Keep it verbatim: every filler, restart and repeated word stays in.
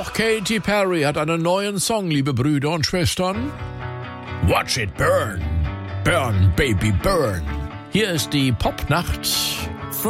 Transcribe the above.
Auch Katy Perry hat einen neuen Song, liebe Brüder und Schwestern. Watch it burn. Burn, baby, burn. Hier ist die Popnacht